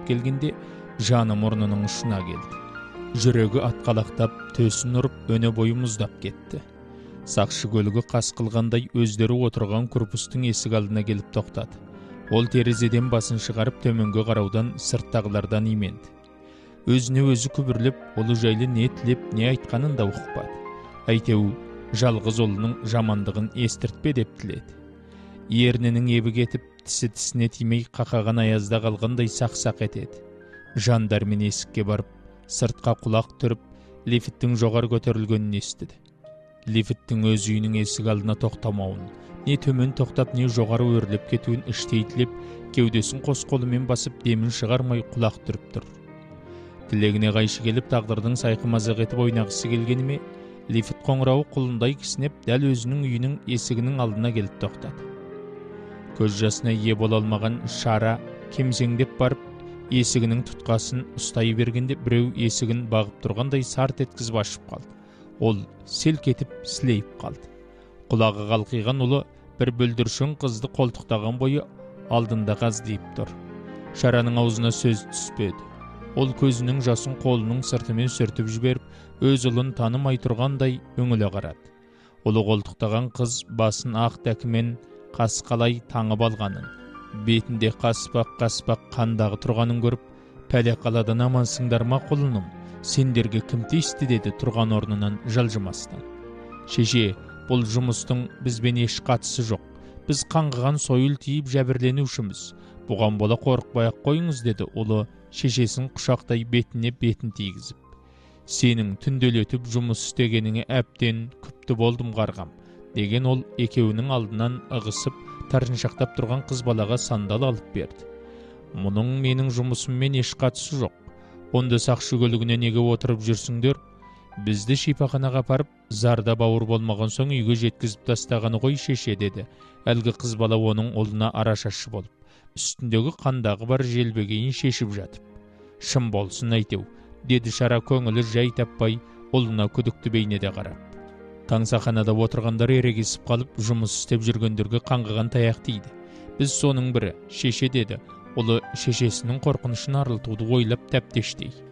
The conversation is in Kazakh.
келгенде жаны мұрнының ұшына келді. Жүрегі атқалақтап, төсін ұрып, өне бойы мұздап кетті. Сақшы көлігі қас қылғандай өздері отырған корпустың есік алдына келіп тоқтады. Ол терезеден басын шығарып төменге қараудан сырттағылардан именді. Өзіне өзі күбірлеп, олы жайлы не тілеп, не айтқанын да ұқпады. Әйтеу, жалғыз ұлының жамандығын естіртпе деп тіледі. Ернінің ебі кетіп, тісі-тісіне тимей қақаған аязда қалғандай сақ-сақ етеді. Жандармен есікке барып, сыртқа құлақ түріп, лифттің жоғары көтерілгенін естіді. Лифттің өз үйінің есік алдына тоқтамауын, не төмен тоқтап, не жоғары өрлеп кетуін іштей тілеп, кеудесін қос қолымен басып, демін шығармай құлақ түріп тұр. Тілегіне қайшы келіп, тағдырдың сайқымазақ етіп ойнағысы келгеніме, лифт қоңырауы құлындай кісінеп, дәл өзінің үйінің есігінің алдына келіп тоқтады. Көз жасына ие бола алмаған Шара кемсеңдеп барып, есігінің тұтқасын ұстай бергенде біреу есігін бағып тұрғандай сарт еткізіп ашып қалды. Ол селк етіп сілейіп қалды. Құлағы қалқиған ұлы бір бүлдіршін қызды қолтықтаған бойы алдында қаздиып тұр. Шараның аузына сөз түспеді. Ол көзінің жасын қолының сыртымен сүртіп жіберіп, өз ұлын танымай тұрғандай өңіле қарады. Ұлы қолтықтаған қыз басын ақ дәкімен қасқалай таңып алғанын, бетінде қаспақ қандағы тұрғанын көріп, пәле қаладан амансыңдар ма құлыным, сендерге кім тиісті деді тұрған орнынан жылжымастан. Шеше, бұл жұмыстың бізбен еш қатысы жоқ. Біз қаңғыған сойыл тиіп жәбірленушіміз. Бұған бола қорықпай-ақ қойыңыз деді ұлы шешесін құшақтай бетіне бетін тигізіп. Сенің түнделетіп жұмыс істегеніңе әбден күпті болдым қарғам, деген ол екеуінің алдынан ығысып, тарыншақтап тұрған қыз балаға сандал алып берді. Мұның менің жұмысыммен еш қатысы жоқ. Онда сақшы көлігіне неге отырып жүрсіңдер? Бізді шипаханаға апарып, зарда бауыр болмаған соң үйге жеткізіп тастағаны ғой шеше деді. Әлгі қыз бала оның ұлына арашашы болып, үстіндегі қандағы бар желбегейін шешіп жатып. Шын болсын әйтеу, деді Шара көңілі жай таппай, ұлына күдікті бейнеде қарап. Таңсақанада отырғандар ерегесіп қалып, жұмыс істеп жүргендерге қаңғыған таяқ тиді. Біз соның бірі, шеше деді. Ұлы шешесінің қорқынышын арылтуды ойлап тәптештей.